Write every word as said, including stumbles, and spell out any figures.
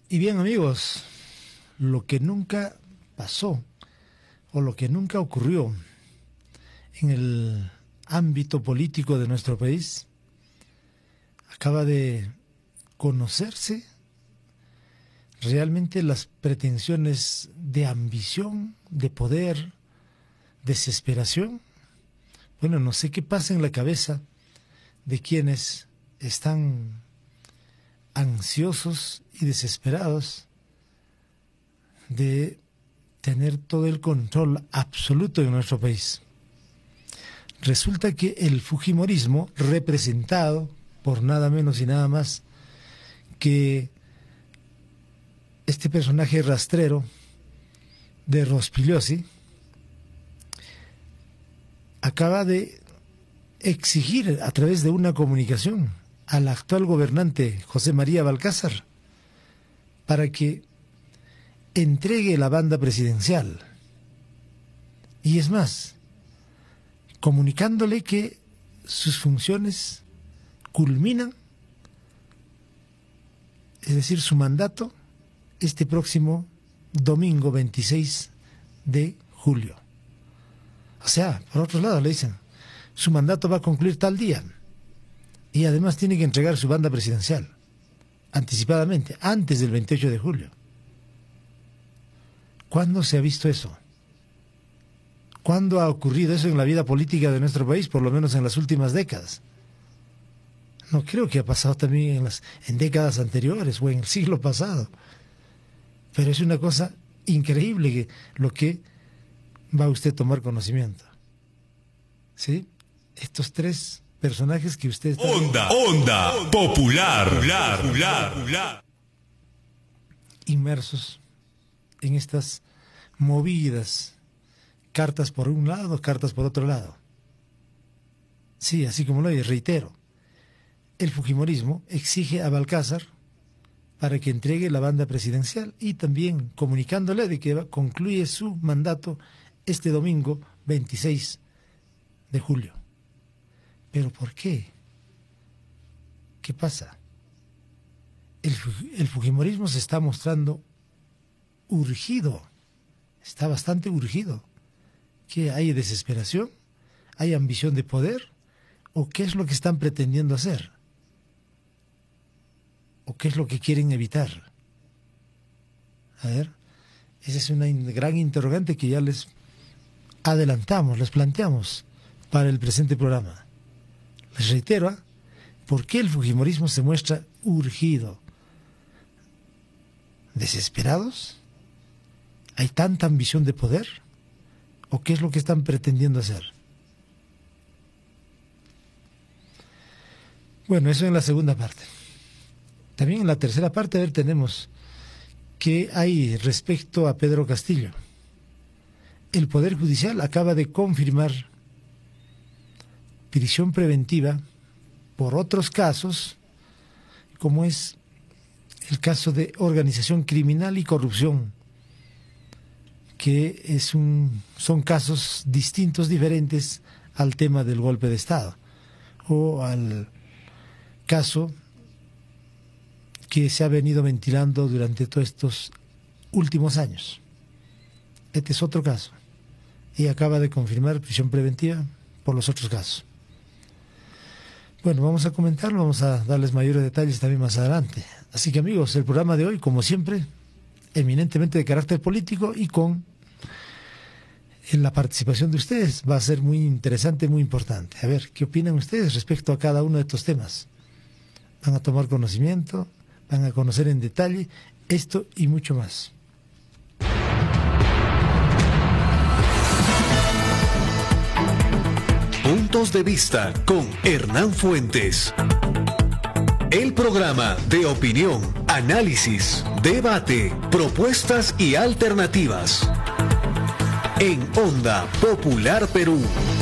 Y bien, amigos, lo que nunca pasó o lo que nunca ocurrió en el ámbito político de nuestro país acaba de conocerse realmente las pretensiones de ambición, de poder, desesperación. Bueno, no sé qué pasa en la cabeza de quienes están ansiosos y desesperados de tener todo el control absoluto en nuestro país. Resulta que el fujimorismo, representado por nada menos y nada más que este personaje rastrero de Rospigliosi, acaba de exigir a través de una comunicación al actual gobernante José María Balcázar para que entregue la banda presidencial. Y es más, comunicándole que sus funciones culminan, es decir, su mandato, este próximo domingo veintiséis de julio. O sea, por otro lado le dicen, su mandato va a concluir tal día y además tiene que entregar su banda presidencial anticipadamente, antes del veintiocho de julio. ¿Cuándo se ha visto eso? ¿Cuándo ha ocurrido eso en la vida política de nuestro país, por lo menos en las últimas décadas? No creo que ha pasado también en las en décadas anteriores o en el siglo pasado. Pero es una cosa increíble que lo que va usted a tomar conocimiento. ¿Sí? Estos tres personajes que usted está Onda, onda, popular, popular, popular, popular. Inmersos en estas movidas, cartas por un lado, cartas por otro lado. Sí, así como lo reitero, el fujimorismo exige a Balcázar para que entregue la banda presidencial y también comunicándole de que concluye su mandato este domingo veintiséis de julio. ¿Pero por qué? ¿Qué pasa? El, el fujimorismo se está mostrando urgido, está bastante urgido. ¿Qué hay? ¿Desesperación? ¿Hay ambición de poder? ¿O qué es lo que están pretendiendo hacer? ¿O qué es lo que quieren evitar? A ver, esa es una gran interrogante que ya les adelantamos, les planteamos para el presente programa. Les reitero, ¿eh? ¿Por qué el fujimorismo se muestra urgido? ¿Desesperados? ¿Hay tanta ambición de poder? ¿O qué es lo que están pretendiendo hacer? Bueno, eso en la segunda parte. También en la tercera parte, a ver, tenemos que hay respecto a Pedro Castillo. El Poder Judicial acaba de confirmar prisión preventiva por otros casos, como es el caso de organización criminal y corrupción, que es un, son casos distintos, diferentes al tema del golpe de Estado, o al caso que se ha venido ventilando durante todos estos últimos años. Este es otro caso. Y acaba de confirmar prisión preventiva por los otros casos. Bueno, vamos a comentarlo, vamos a darles mayores detalles también más adelante. Así que amigos, el programa de hoy, como siempre, eminentemente de carácter político y con en la participación de ustedes, va a ser muy interesante, muy importante. A ver, ¿qué opinan ustedes respecto a cada uno de estos temas? ¿Van a tomar conocimiento? ¿Van a conocer en detalle esto y mucho más? Puntos de vista con Hernán Fuentes. El programa de opinión, análisis, debate, propuestas y alternativas. En Onda Popular Perú.